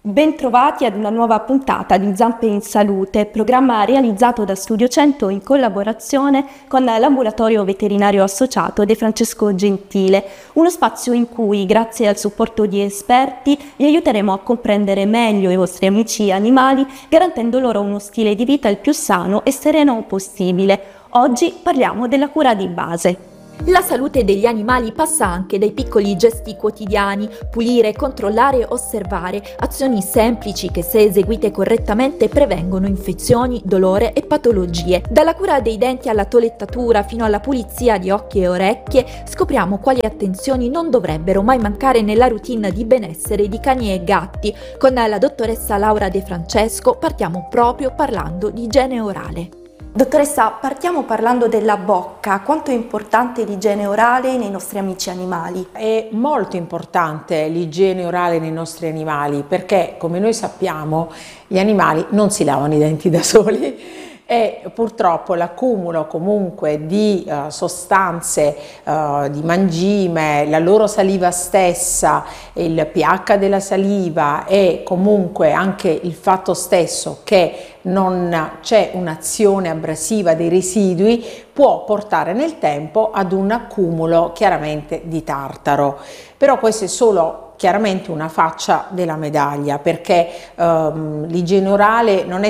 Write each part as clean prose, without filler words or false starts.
Bentrovati ad una nuova puntata di Zampe in Salute, programma realizzato da Studio 100 in collaborazione con l'Ambulatorio Veterinario Associato De Francesco Gentile, uno spazio in cui, grazie al supporto di esperti, vi aiuteremo a comprendere meglio i vostri amici animali, garantendo loro uno stile di vita il più sano e sereno possibile. Oggi parliamo della cura di base. La salute degli animali passa anche dai piccoli gesti quotidiani: pulire, controllare, osservare, azioni semplici che, se eseguite correttamente, prevengono infezioni, dolore e patologie. Dalla cura dei denti alla toilettatura fino alla pulizia di occhi e orecchie, scopriamo quali attenzioni non dovrebbero mai mancare nella routine di benessere di cani e gatti. Con la dottoressa Laura De Francesco partiamo proprio parlando di igiene orale. Dottoressa, partiamo parlando della bocca. Quanto è importante l'igiene orale nei nostri amici animali? È molto importante l'igiene orale nei nostri animali perché, come noi sappiamo, gli animali non si lavano i denti da soli e purtroppo l'accumulo comunque di sostanze, di mangime, la loro saliva stessa, il pH della saliva e comunque anche il fatto stesso che non c'è un'azione abrasiva dei residui può portare nel tempo ad un accumulo chiaramente di tartaro. Però questo è solo chiaramente una faccia della medaglia, perché l'igiene orale non è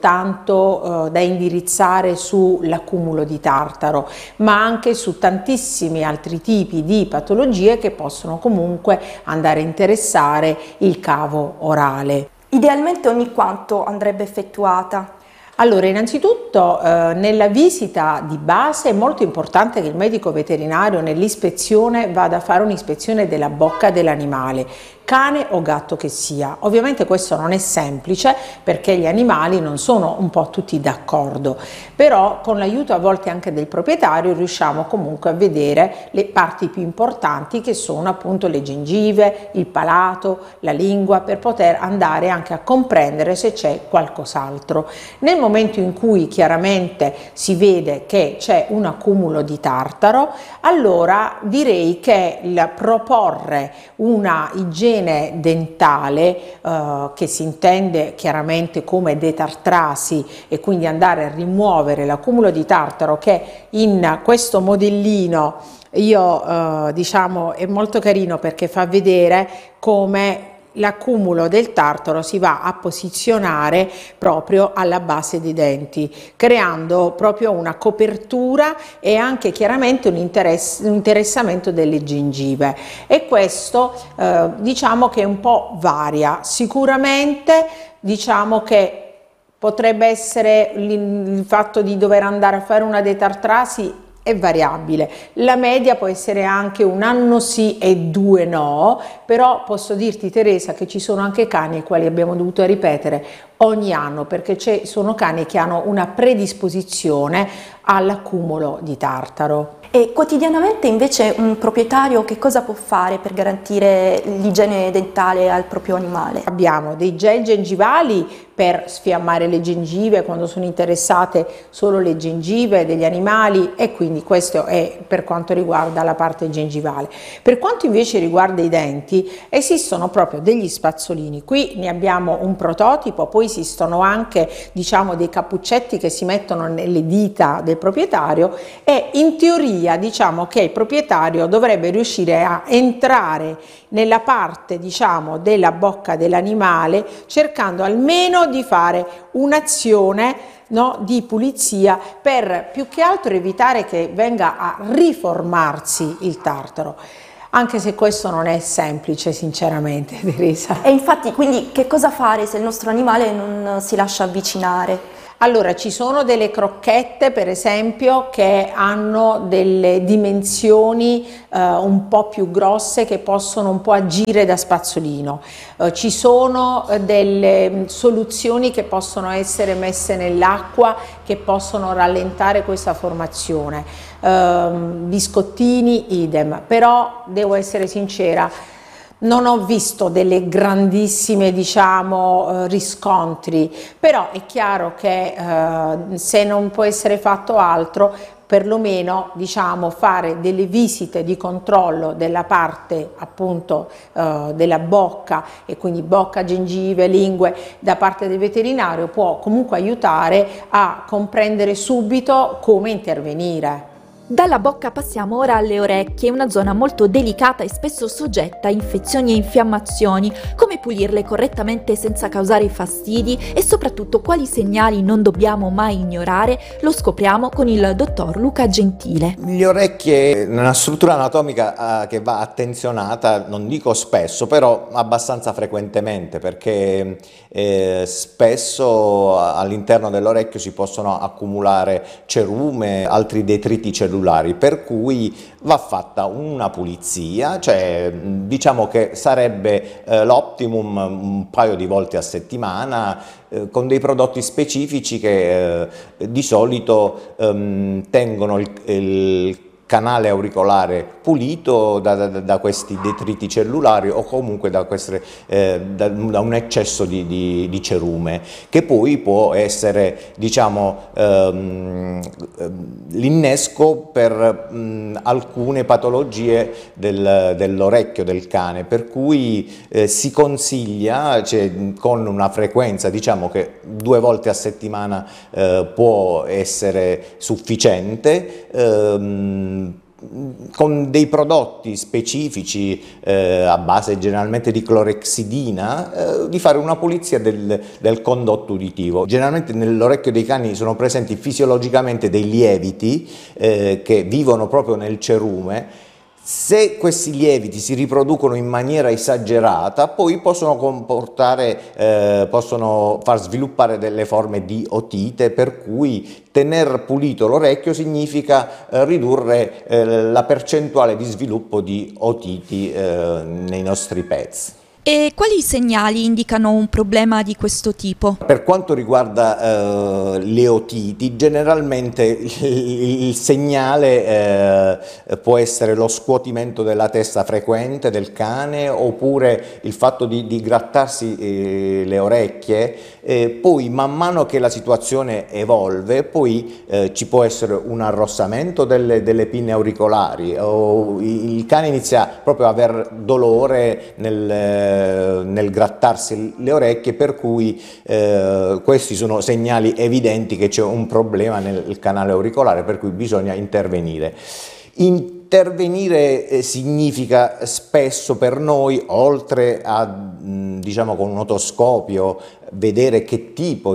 soltanto da indirizzare sull'accumulo di tartaro, ma anche su tantissimi altri tipi di patologie che possono comunque andare a interessare il cavo orale. Idealmente ogni quanto andrebbe effettuata? Allora, innanzitutto nella visita di base è molto importante che il medico veterinario nell'ispezione vada a fare un'ispezione della bocca dell'animale, cane o gatto che sia. Ovviamente questo non è semplice perché gli animali non sono un po' tutti d'accordo, però con l'aiuto a volte anche del proprietario riusciamo comunque a vedere le parti più importanti, che sono appunto le gengive, il palato, la lingua, per poter andare anche a comprendere se c'è qualcos'altro. Nel momento in cui chiaramente si vede che c'è un accumulo di tartaro, allora direi che il proporre una igiene dentale, che si intende chiaramente come detartrasi, e quindi andare a rimuovere l'accumulo di tartaro, che in questo modellino diciamo è molto carino perché fa vedere come l'accumulo del tartaro si va a posizionare proprio alla base dei denti, creando proprio una copertura e anche chiaramente un interessamento delle gengive, e questo diciamo che un po' varia. Sicuramente diciamo che potrebbe essere il fatto di dover andare a fare una detartrasi è variabile, la media può essere anche 1 anno sì e 2 no, però posso dirti, Teresa, che ci sono anche cani ai quali abbiamo dovuto ripetere ogni anno perché sono cani che hanno una predisposizione all'accumulo di tartaro. E quotidianamente invece un proprietario che cosa può fare per garantire l'igiene dentale al proprio animale? Abbiamo dei gel gengivali per sfiammare le gengive quando sono interessate solo le gengive degli animali, e quindi questo è per quanto riguarda la parte gengivale. Per quanto invece riguarda i denti, esistono proprio degli spazzolini. Qui ne abbiamo un prototipo, poi esistono anche diciamo dei cappuccetti che si mettono nelle dita del proprietario, e in teoria diciamo che il proprietario dovrebbe riuscire a entrare nella parte diciamo della bocca dell'animale cercando almeno di fare un'azione di pulizia, per più che altro evitare che venga a riformarsi il tartaro. Anche se questo non è semplice, sinceramente, Teresa. E infatti, quindi, che cosa fare se il nostro animale non si lascia avvicinare? Allora, ci sono delle crocchette, per esempio, che hanno delle dimensioni un po' più grosse, che possono un po' agire da spazzolino. Ci sono delle soluzioni che possono essere messe nell'acqua, che possono rallentare questa formazione. Biscottini, idem. Però, devo essere sincera, non ho visto delle grandissime diciamo riscontri, però è chiaro che se non può essere fatto altro perlomeno diciamo fare delle visite di controllo della parte appunto della bocca, e quindi bocca, gengive, lingue, da parte del veterinario può comunque aiutare a comprendere subito come intervenire. Dalla bocca passiamo ora alle orecchie, una zona molto delicata e spesso soggetta a infezioni e infiammazioni. Come pulirle correttamente senza causare fastidi e soprattutto quali segnali non dobbiamo mai ignorare, lo scopriamo con il dottor Luca Gentile. Le orecchie, una struttura anatomica che va attenzionata, non dico spesso, però abbastanza frequentemente, perché spesso all'interno dell'orecchio si possono accumulare cerume, altri detriti cellulari, per cui va fatta una pulizia, cioè diciamo che sarebbe l'optimum un paio di volte a settimana, con dei prodotti specifici che di solito tengono il canale auricolare pulito da questi detriti cellulari o comunque da un eccesso di cerume, che poi può essere, diciamo, l'innesco per alcune patologie dell'orecchio del cane, per cui si consiglia, cioè, con una frequenza, diciamo che 2 volte a settimana può essere sufficiente, con dei prodotti specifici a base generalmente di clorexidina, di fare una pulizia del condotto uditivo. Generalmente nell'orecchio dei cani sono presenti fisiologicamente dei lieviti che vivono proprio nel cerume. Se questi lieviti si riproducono in maniera esagerata, poi possono possono far sviluppare delle forme di otite, per cui tener pulito l'orecchio significa ridurre la percentuale di sviluppo di otiti nei nostri pets. E quali segnali indicano un problema di questo tipo? Per quanto riguarda le otiti, generalmente il segnale può essere lo scuotimento della testa frequente del cane, oppure il fatto di grattarsi le orecchie. Poi man mano che la situazione evolve, poi ci può essere un arrossamento delle pinne auricolari, o il cane inizia proprio a aver dolore nel grattarsi le orecchie, per cui questi sono segnali evidenti che c'è un problema nel canale auricolare, per cui bisogna intervenire. Intervenire significa spesso per noi, oltre a, diciamo, con un otoscopio vedere che tipo